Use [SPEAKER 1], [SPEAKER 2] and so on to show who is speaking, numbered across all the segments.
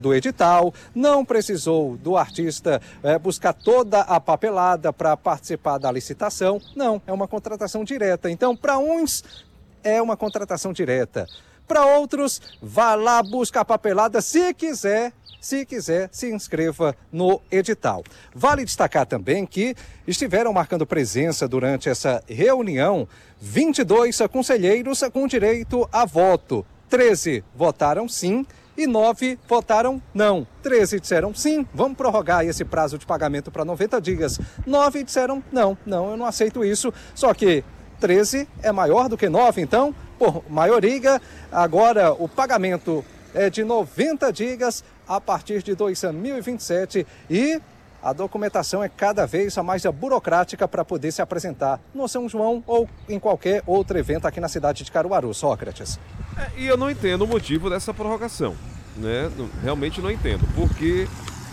[SPEAKER 1] do edital, não precisou do artista buscar toda a papelada para participar da licitação. Não, é uma contratação direta. Então, para uns, é uma contratação direta. Para outros, vá lá, busca a papelada. Se quiser, se inscreva no edital. Vale destacar também que estiveram marcando presença durante essa reunião 22 conselheiros com direito a voto. 13 votaram sim e 9 votaram não. 13 disseram sim, vamos prorrogar esse prazo de pagamento para 90 dias. 9 disseram não, eu não aceito isso. Só que 13 é maior do que 9, então, por maioria, agora o pagamento é de 90 dias a partir de 2027 e a documentação é cada vez mais burocrática para poder se apresentar no São João ou em qualquer outro evento aqui na cidade de Caruaru. Sócrates.
[SPEAKER 2] E eu não entendo o motivo dessa prorrogação, né? Realmente não entendo, porque,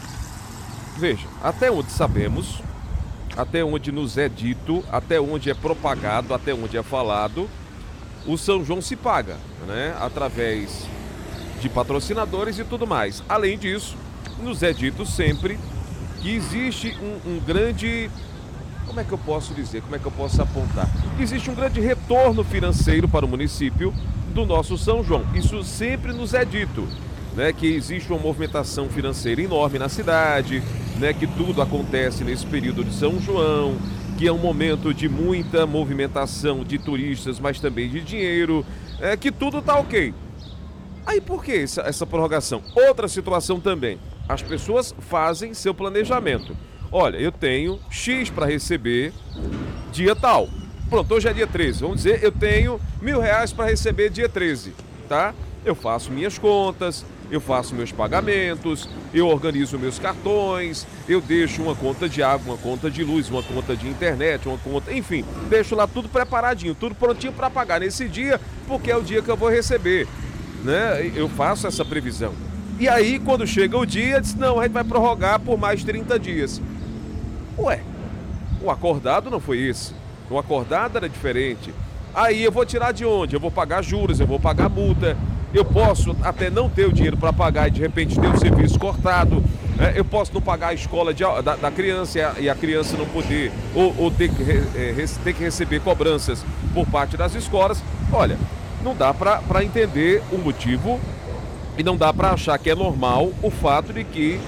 [SPEAKER 2] veja, até onde sabemos, até onde nos é dito, até onde é propagado, até onde é falado, o São João se paga, né? Através de patrocinadores e tudo mais. Além disso, nos é dito sempre que existe um grande, como é que eu posso dizer, como é que eu posso apontar? Existe um grande retorno financeiro para o município do nosso São João. Isso sempre nos é dito, né? Que existe uma movimentação financeira enorme na cidade, né? Que tudo acontece nesse período de São João, que é um momento de muita movimentação de turistas, mas também de dinheiro, que tudo tá ok. Aí por que essa prorrogação? Outra situação também. As pessoas fazem seu planejamento. Olha, eu tenho X para receber dia tal. Pronto, hoje é dia 13. Vamos dizer, eu tenho R$1.000 para receber dia 13, tá? Eu faço minhas contas, eu faço meus pagamentos, eu organizo meus cartões, eu deixo uma conta de água, uma conta de luz, uma conta de internet, uma conta... Enfim, deixo lá tudo preparadinho, tudo prontinho para pagar nesse dia, porque é o dia que eu vou receber, né? Eu faço essa previsão. E aí, quando chega o dia, diz, não, a gente vai prorrogar por mais 30 dias. Ué, o acordado não foi esse. O acordado era diferente. Aí eu vou tirar de onde? Eu vou pagar juros, eu vou pagar multa. Eu posso até não ter o dinheiro para pagar e de repente ter o serviço cortado. Eu posso não pagar a escola da criança e a criança não poder, ou ter que receber cobranças por parte das escolas. Olha, não dá para entender o motivo. E não dá para achar que é normal o fato de que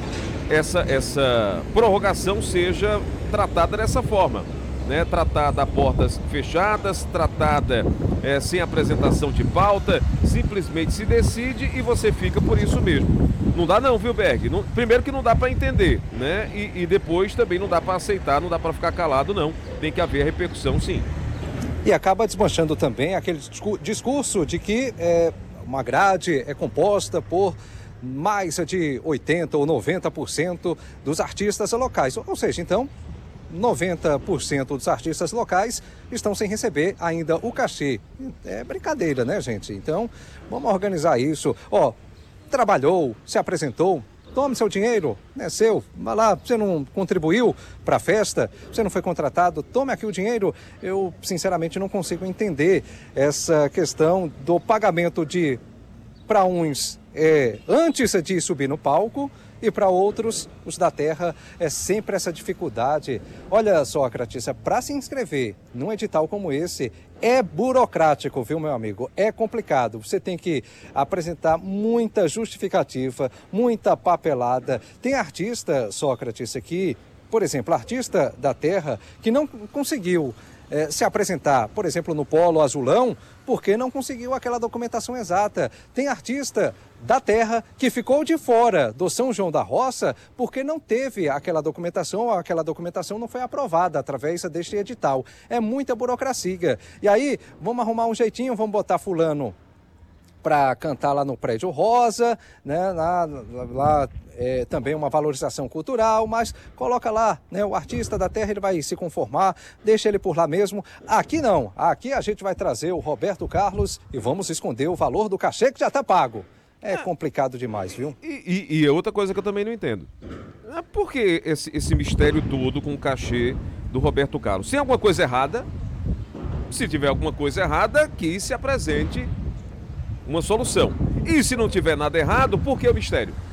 [SPEAKER 2] essa prorrogação seja tratada dessa forma, né? Tratada a portas fechadas, tratada sem apresentação de pauta, simplesmente se decide e você fica por isso mesmo. Não dá não, viu, Berg? Primeiro que não dá para entender, né? E depois também não dá para aceitar, não dá para ficar calado, não. Tem que haver repercussão, sim.
[SPEAKER 1] E acaba desmanchando também aquele discurso de que uma grade é composta por mais de 80% ou 90% dos artistas locais. Ou seja, então, 90% dos artistas locais estão sem receber ainda o cachê. É brincadeira, né, gente? Então, vamos organizar isso. Trabalhou, se apresentou, tome seu dinheiro, é seu, vai lá, você não contribuiu para a festa, você não foi contratado, tome aqui o dinheiro. Eu, sinceramente, não consigo entender essa questão do pagamento para uns, antes de subir no palco, e para outros, os da terra, é sempre essa dificuldade. Olha, Sócrates, para se inscrever num edital como esse, é burocrático, viu, meu amigo? É complicado. Você tem que apresentar muita justificativa, muita papelada. Tem artista, Sócrates, aqui, por exemplo, artista da terra, que não conseguiu se apresentar, por exemplo, no Polo Azulão, porque não conseguiu aquela documentação exata. Tem artista da terra que ficou de fora do São João da Roça porque não teve aquela documentação não foi aprovada através deste edital. É muita burocracia. E aí, vamos arrumar um jeitinho, vamos botar fulano para cantar lá no Prédio Rosa, né? Lá também uma valorização cultural, mas coloca lá, né? O artista da terra, ele vai se conformar, deixa ele por lá mesmo. Aqui não, aqui a gente vai trazer o Roberto Carlos e vamos esconder o valor do cachê que já está pago. É complicado demais, viu?
[SPEAKER 2] E outra coisa que eu também não entendo. Por que esse mistério todo com o cachê do Roberto Carlos? Se tem alguma coisa errada, se tiver alguma coisa errada, que se apresente uma solução. E se não tiver nada errado, por que o mistério?